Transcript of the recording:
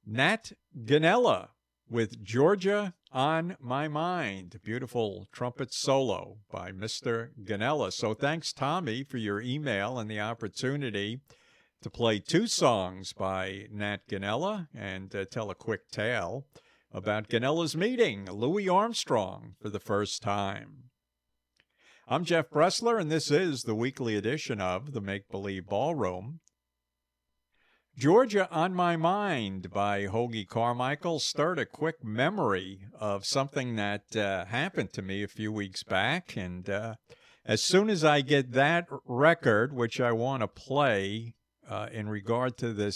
Nat Ganella with Georgia on My Mind. Beautiful trumpet solo by Mr. Ganella. So thanks, Tommy, for your email and the opportunity to play two songs by Nat Ganella and tell a quick tale about Ganella's meeting Louis Armstrong for the first time. I'm Jeff Bressler, and this is the weekly edition of the Make Believe Ballroom. Georgia on My Mind by Hoagy Carmichael stirred a quick memory of something that happened to me a few weeks back. And as soon as I get that record, which I want to play in regard to this